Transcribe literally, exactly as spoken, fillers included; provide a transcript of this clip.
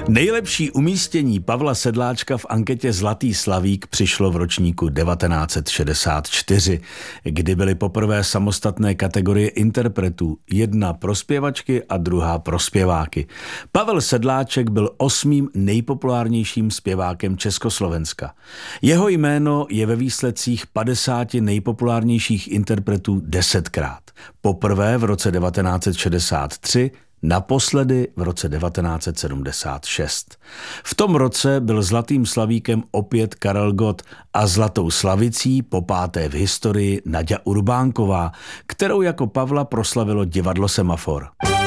Nejlepší umístění Pavla Sedláčka v anketě Zlatý slavík přišlo v ročníku devatenáct set šedesát čtyři, kdy byly poprvé samostatné kategorie interpretů, jedna pro zpěvačky a druhá pro zpěváky. Pavel Sedláček byl osmým nejpopulárnějším zpěvákem Československa. Jeho jméno je ve výsledcích padesáti nejpopulárnějších interpretů desetkrát. Poprvé v roce devatenáct set šedesát tři, naposledy v roce devatenáct set sedmdesát šest. V tom roce byl Zlatým slavíkem opět Karel Gott a Zlatou slavicí po páté v historii Naďa Urbánková, kterou jako Pavla proslavilo divadlo Semafor.